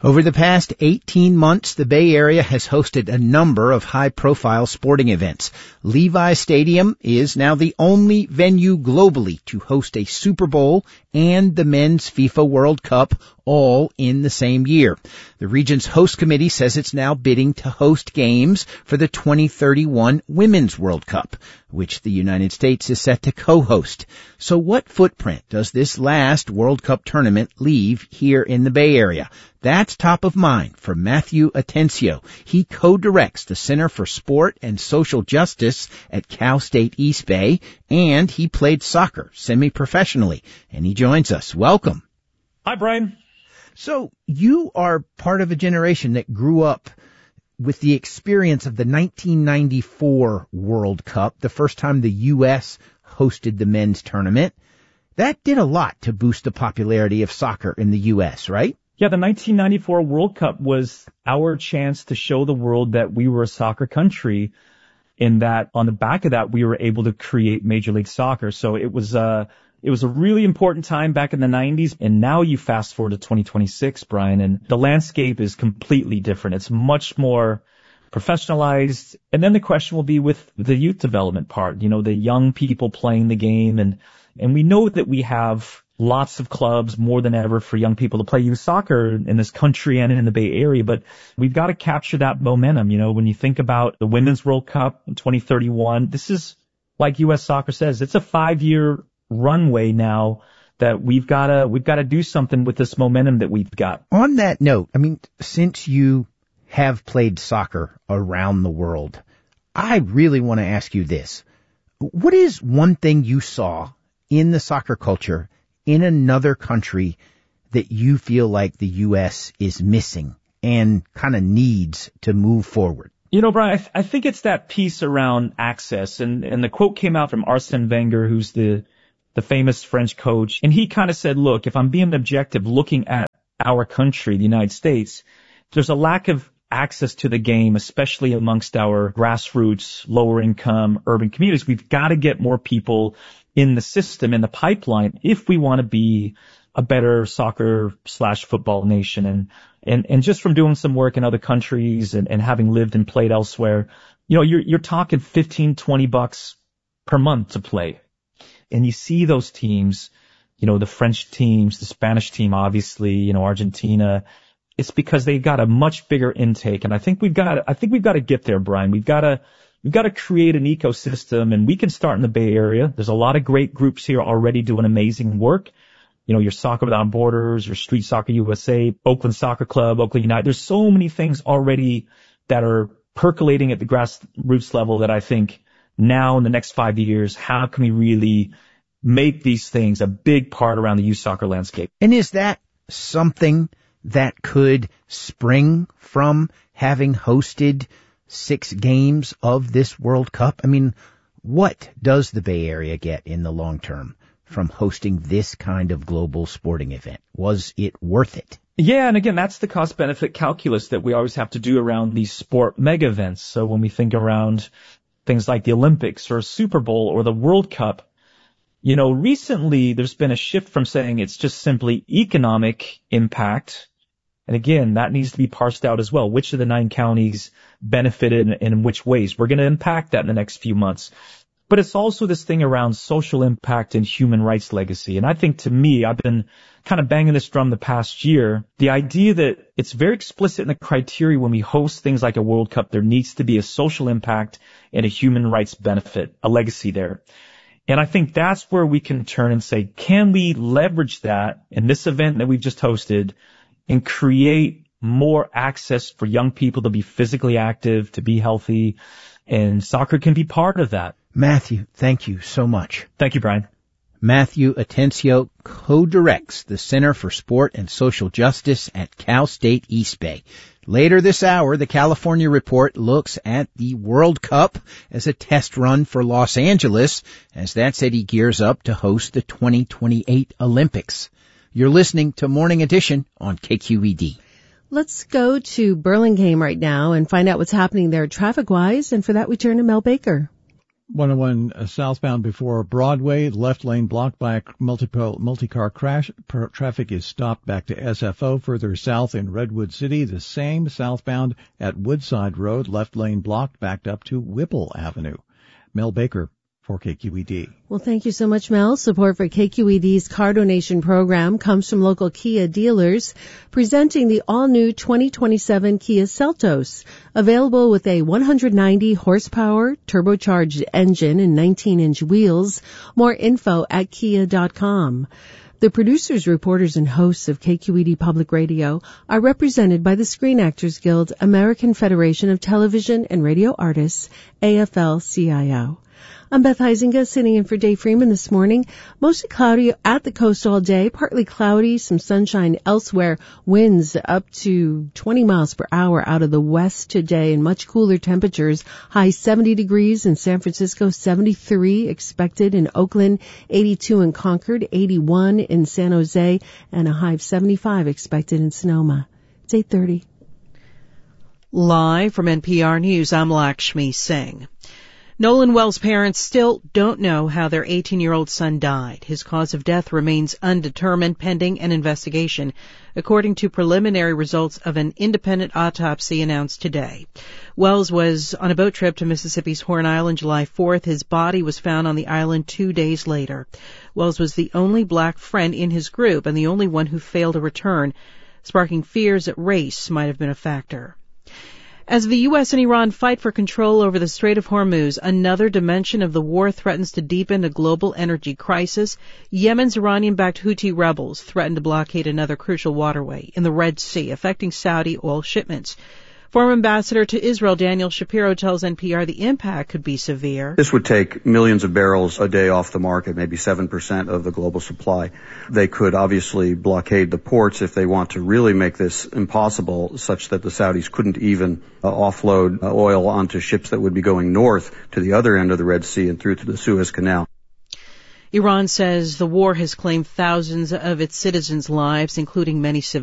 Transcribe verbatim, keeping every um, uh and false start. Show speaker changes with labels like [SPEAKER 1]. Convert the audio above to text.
[SPEAKER 1] Over the past eighteen months, the Bay Area has hosted a number of high-profile sporting events. Levi Stadium is now the only venue globally to host a Super Bowl and the Men's FIFA World Cup all in the same year. The region's host committee says it's now bidding to host games for the twenty thirty-one Women's World Cup, which the United States is set to co-host. So what footprint does this last World Cup tournament leave here in the Bay Area? That's top of mind for Matthew Atencio. He co-directs the Center for Sport and Social Justice at Cal State East Bay, and he played soccer semi-professionally, and he joins us. Welcome.
[SPEAKER 2] Hi, Brian.
[SPEAKER 1] So you are part of a generation that grew up with the experience of the nineteen ninety-four World Cup, the first time the U S hosted the men's tournament. That did a lot to boost the popularity of soccer in the U S, right?
[SPEAKER 2] Yeah, the nineteen ninety-four World Cup was our chance to show the world that we were a soccer country, in that on the back of that, we were able to create Major League Soccer. So it was uh It was a really important time back in the nineties, and now you fast forward to twenty twenty-six, Brian, and the landscape is completely different. It's much more professionalized. And then the question will be with the youth development part, you know, the young people playing the game. And, and we know that we have lots of clubs more than ever for young people to play youth soccer in this country and in the Bay Area, but we've got to capture that momentum. You know, when you think about the Women's World Cup in twenty thirty-one, this is, like U S Soccer says, it's a five-year runway now that we've got to we've got to do something with this momentum that we've got.
[SPEAKER 1] On that note, I mean, since you have played soccer around the world, I really want to ask you this. What is one thing you saw in the soccer culture in another country that you feel like the U S is missing and kind of needs to move forward?
[SPEAKER 2] You know, Brian, I, th- I think it's that piece around access. And, and the quote came out from Arsene Wenger, who's the the famous French coach. And he kind of said, look, if I'm being objective, looking at our country, the United States, there's a lack of access to the game, especially amongst our grassroots, lower income, urban communities. We've got to get more people in the system, in the pipeline, if we want to be a better soccer slash football nation. And, and, and just from doing some work in other countries and, and having lived and played elsewhere, you know, you're, you're talking fifteen, twenty bucks per month to play. And you see those teams, you know, the French teams, the Spanish team, obviously, you know, Argentina. It's because they've got a much bigger intake. And I think we've got, I think we've got to get there, Brian. We've got to, we've got to create an ecosystem, and we can start in the Bay Area. There's a lot of great groups here already doing amazing work. You know, your Soccer Without Borders, your Street Soccer U S A, Oakland Soccer Club, Oakland United. There's so many things already that are percolating at the grassroots level that I think now in the next five years, how can we really make these things a big part around the youth soccer landscape?
[SPEAKER 1] And is that something that could spring from having hosted six games of this World Cup? I mean, what does the Bay Area get in the long term from hosting this kind of global sporting event? Was it worth it?
[SPEAKER 2] Yeah, and again, that's the cost-benefit calculus that we always have to do around these sport mega events. So when we think around things like the Olympics or a Super Bowl or the World Cup, you know, recently there's been a shift from saying it's just simply economic impact. And again, that needs to be parsed out as well. Which of the nine counties benefited and in which ways? We're going to impact that in the next few months. But it's also this thing around social impact and human rights legacy. And I think, to me, I've been kind of banging this drum the past year, the idea that it's very explicit in the criteria when we host things like a World Cup, there needs to be a social impact and a human rights benefit, a legacy there. And I think that's where we can turn and say, can we leverage that in this event that we've just hosted and create more access for young people to be physically active, to be healthy, and soccer can be part of that.
[SPEAKER 1] Matthew, thank you so much.
[SPEAKER 2] Thank you, Brian.
[SPEAKER 1] Matthew Atencio co-directs the Center for Sport and Social Justice at Cal State East Bay. Later this hour, the California Report looks at the World Cup as a test run for Los Angeles, as that city gears up to host the twenty twenty-eight Olympics. You're listening to Morning Edition on K Q E D.
[SPEAKER 3] Let's go to Burlingame right now and find out what's happening there traffic-wise, and for that we turn to Mel Baker.
[SPEAKER 4] one oh one uh, southbound before Broadway, left lane blocked by a multiple, multi-car crash. Per- traffic is stopped back to S F O. Further south in Redwood City, the same southbound at Woodside Road, left lane blocked backed up to Whipple Avenue. Mel Baker for K Q E D.
[SPEAKER 3] Well, thank you so much, Mel. Support for K Q E D's car donation program comes from local Kia dealers, presenting the all-new twenty twenty-seven Kia Seltos, available with a one hundred ninety horsepower turbocharged engine and nineteen inch wheels. More info at kia dot com. The producers, reporters, and hosts of K Q E D Public Radio are represented by the Screen Actors Guild, American Federation of Television and Radio Artists, A F L C I O. I'm Beth Huizinga, sitting in for Dave Freeman this morning. Mostly cloudy at the coast all day, partly cloudy, some sunshine elsewhere. Winds up to twenty miles per hour out of the west today, and much cooler temperatures. High seventy degrees in San Francisco, seventy-three expected in Oakland, eighty-two in Concord, eighty-one in San Jose, and a high of seventy-five expected in Sonoma. It's eight thirty.
[SPEAKER 5] Live from N P R News, I'm Lakshmi Singh. Nolan Wells' parents still don't know how their eighteen-year-old son died. His cause of death remains undetermined, pending an investigation, according to preliminary results of an independent autopsy announced today. Wells was on a boat trip to Mississippi's Horn Island July fourth. His body was found on the island two days later. Wells was the only black friend in his group and the only one who failed to return, sparking fears that race might have been a factor. As the U S and Iran fight for control over the Strait of Hormuz, another dimension of the war threatens to deepen a global energy crisis. Yemen's Iranian-backed Houthi rebels threaten to blockade another crucial waterway in the Red Sea, affecting Saudi oil shipments. Former ambassador to Israel Daniel Shapiro tells N P R the impact could be severe.
[SPEAKER 6] This would take millions of barrels a day off the market, maybe seven percent of the global supply. They could obviously blockade the ports if they want to really make this impossible, such that the Saudis couldn't even uh, offload uh, oil onto ships that would be going north to the other end of the Red Sea and through to the Suez Canal.
[SPEAKER 5] Iran says the war has claimed thousands of its citizens' lives, including many civilians.